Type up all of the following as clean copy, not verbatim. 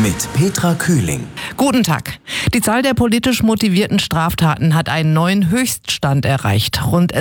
mit Petra Kühling. Guten Tag. Die Zahl der politisch motivierten Straftaten hat einen neuen Höchststand erreicht. Rund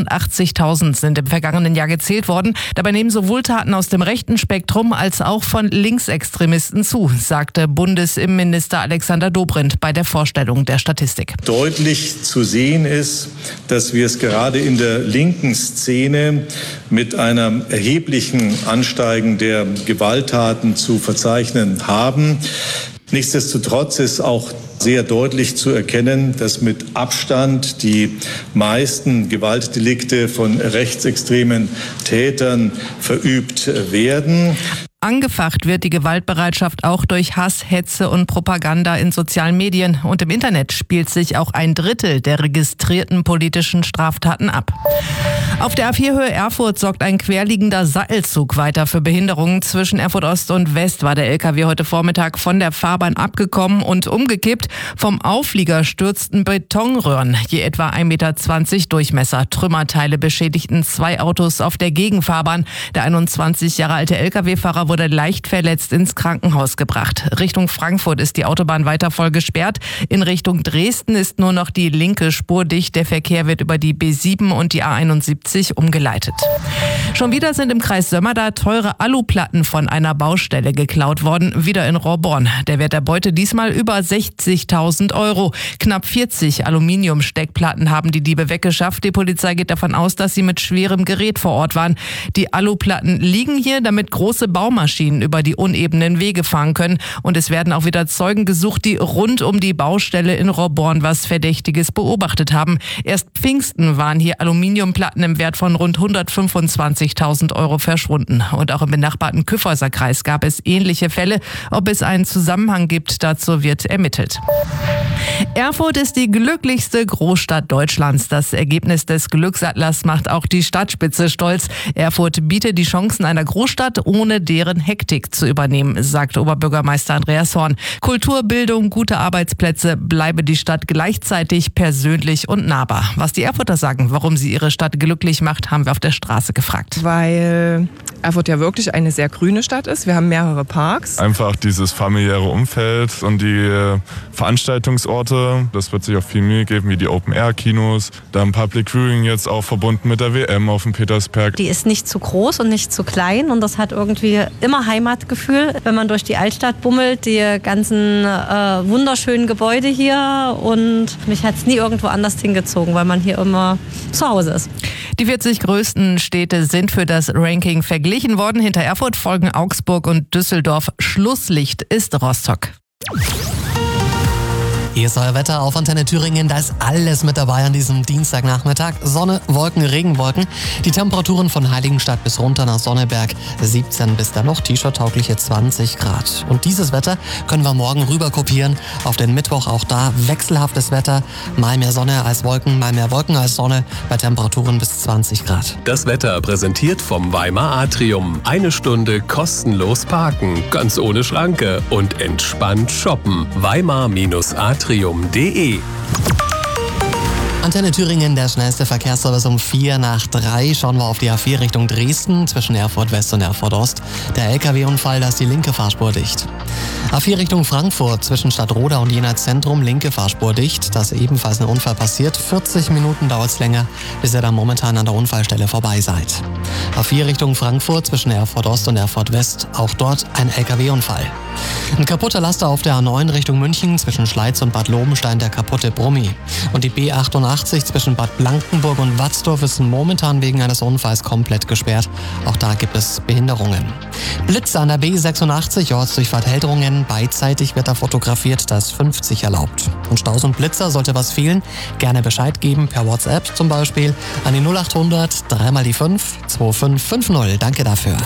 86.000 sind im vergangenen Jahr gezählt worden. Dabei nehmen sowohl Taten aus dem rechten Spektrum als auch von Linksextremisten zu, sagte Bundesinnenminister Alexander Dobrindt bei der Vorstellung der Statistik. Deutlich zu sehen ist, dass wir es gerade in der linken Szene mit einem erheblichen Ansteigen der Gewalttaten zu verzeichnen haben. Nichtsdestotrotz ist auch sehr deutlich zu erkennen, dass mit Abstand die meisten Gewaltdelikte von rechtsextremen Tätern verübt werden. Angefacht wird die Gewaltbereitschaft auch durch Hass, Hetze und Propaganda in sozialen Medien. Und im Internet spielt sich auch 1/3 der registrierten politischen Straftaten ab. Auf der A4-Höhe Erfurt sorgt ein querliegender Sattelzug weiter für Behinderungen. Zwischen Erfurt Ost und West war der LKW heute Vormittag von der Fahrbahn abgekommen und umgekippt. Vom Auflieger stürzten Betonröhren, je etwa 1,20 Meter Durchmesser. Trümmerteile beschädigten 2 Autos auf der Gegenfahrbahn. Der 21 Jahre alte LKW-Fahrer wurde leicht verletzt ins Krankenhaus gebracht. Richtung Frankfurt ist die Autobahn weiter voll gesperrt. In Richtung Dresden ist nur noch die linke Spur dicht. Der Verkehr wird über die B7 und die A71 umgeleitet. Schon wieder sind im Kreis Sömmerda teure Aluplatten von einer Baustelle geklaut worden, wieder in Rohrborn. Der Wert der Beute diesmal über 60.000 €. Knapp 40 Aluminiumsteckplatten haben die Diebe weggeschafft. Die Polizei geht davon aus, dass sie mit schwerem Gerät vor Ort waren. Die Aluplatten liegen hier, damit große Baumaschinen über die unebenen Wege fahren können. Und es werden auch wieder Zeugen gesucht, die rund um die Baustelle in Rohrborn was Verdächtiges beobachtet haben. Erst Pfingsten waren hier Aluminiumplatten im Wert von rund 125.000 € verschwunden. Und auch im benachbarten Kyffhäuser Kreis gab es ähnliche Fälle. Ob es einen Zusammenhang gibt, dazu wird ermittelt. Erfurt ist die glücklichste Großstadt Deutschlands. Das Ergebnis des Glücksatlas macht auch die Stadtspitze stolz. Erfurt bietet die Chancen einer Großstadt, ohne deren Hektik zu übernehmen, sagt Oberbürgermeister Andreas Horn. Kultur, Bildung, gute Arbeitsplätze, bleibe die Stadt gleichzeitig persönlich und nahbar. Was die Erfurter sagen, warum sie ihre Stadt glücklich macht, haben wir auf der Straße gefragt. Weil Erfurt ja wirklich eine sehr grüne Stadt ist. Wir haben mehrere Parks. Einfach dieses familiäre Umfeld und die Veranstaltungsorte, das wird sich auch viel Mühe geben, wie die Open-Air-Kinos. Dann Public Viewing jetzt auch verbunden mit der WM auf dem Petersberg. Die ist nicht zu groß und nicht zu klein und das hat irgendwie immer Heimatgefühl, wenn man durch die Altstadt bummelt, die ganzen wunderschönen Gebäude hier, und mich hat es nie irgendwo anders hingezogen, weil man hier immer zu Hause ist. Die 40 größten Städte sind für das Ranking verglichen worden. Hinter Erfurt folgen Augsburg und Düsseldorf. Schlusslicht ist Rostock. Hier ist euer Wetter auf Antenne Thüringen. Da ist alles mit dabei an diesem Dienstagnachmittag. Sonne, Wolken, Regenwolken. Die Temperaturen von Heiligenstadt bis runter nach Sonneberg 17 bis dann noch T-Shirt-taugliche 20 Grad. Und dieses Wetter können wir morgen rüber kopieren. Auf den Mittwoch auch da wechselhaftes Wetter. Mal mehr Sonne als Wolken, mal mehr Wolken als Sonne bei Temperaturen bis 20 Grad. Das Wetter präsentiert vom Weimar Atrium. 1 Stunde kostenlos parken, ganz ohne Schranke und entspannt shoppen. Weimar-Atrium.de. Antenne Thüringen, der schnellste Verkehrsservice um 2:04. Schauen wir auf die A4 Richtung Dresden zwischen Erfurt West und Erfurt Ost. Der LKW-Unfall, da ist die linke Fahrspur dicht. A4 Richtung Frankfurt zwischen Stadtroda und Jena Zentrum, linke Fahrspur dicht. Da ist ebenfalls ein Unfall passiert. 40 Minuten dauert es länger, bis ihr da momentan an der Unfallstelle vorbei seid. A4 Richtung Frankfurt zwischen Erfurt Ost und Erfurt West, auch dort ein LKW-Unfall. Ein kaputter Laster auf der A9 Richtung München zwischen Schleiz und Bad Lobenstein, der kaputte Brummi. Und die B88 zwischen Bad Blankenburg und Watzdorf ist momentan wegen eines Unfalls komplett gesperrt. Auch da gibt es Behinderungen. Blitze an der B86, Ortsdurchfahrt Heldrungen. Beidseitig wird da fotografiert, da ist 50 erlaubt. Und Staus und Blitzer, sollte was fehlen, gerne Bescheid geben, per WhatsApp zum Beispiel an die 0800 3 die 5 2550. Danke dafür.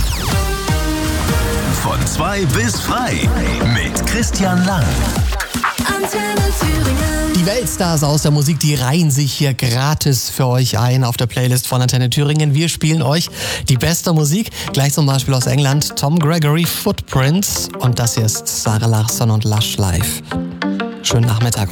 Von 2 bis frei mit Christian Lang. Antenne Thüringen. Die Weltstars aus der Musik, die reihen sich hier gratis für euch ein auf der Playlist von Antenne Thüringen. Wir spielen euch die beste Musik. Gleich zum Beispiel aus England Tom Gregory, Footprints. Und das hier ist Sarah Larsson und Lush Live. Schönen Nachmittag.